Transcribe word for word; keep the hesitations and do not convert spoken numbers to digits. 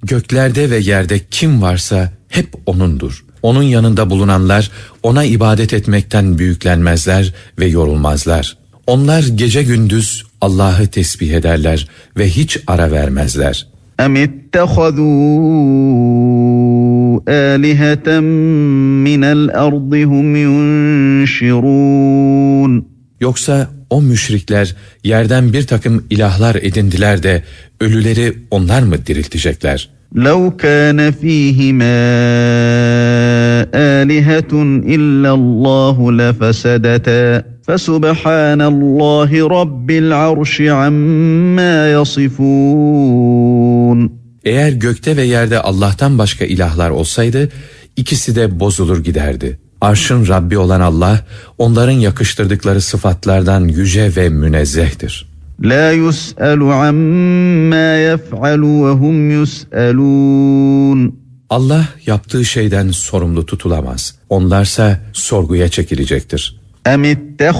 Göklerde ve yerde kim varsa hep O'nundur. Onun yanında bulunanlar O'na ibadet etmekten büyüklenmezler ve yorulmazlar. Onlar gece gündüz Allah'ı tesbih ederler ve hiç ara vermezler. اَمِ اتَّخَذُوا آلِهَةً مِّنَ الْأَرْضِ هُمْ يُنْشِرُونَ Yoksa o müşrikler yerden bir takım ilahlar edindiler de ölüleri onlar mı diriltecekler? لَوْ كَانَ ف۪يهِمَا آلِهَةٌ اِلَّا اللّٰهُ لَفَسَدَتَا فَسُبْحَانَ اللّٰهِ رَبِّ الْعَرْشِ عَمَّا يَصِفُونَ Eğer gökte ve yerde Allah'tan başka ilahlar olsaydı ikisi de bozulur giderdi. Arşın Rabbi olan Allah onların yakıştırdıkları sıfatlardan yüce ve münezzehtir. لَا يُسْأَلُ عَمَّا يَفْعَلُ وَهُمْ يُسْأَلُونَ Allah yaptığı şeyden sorumlu tutulamaz. Onlarsa sorguya çekilecektir. اَمِ اتَّخَذُوا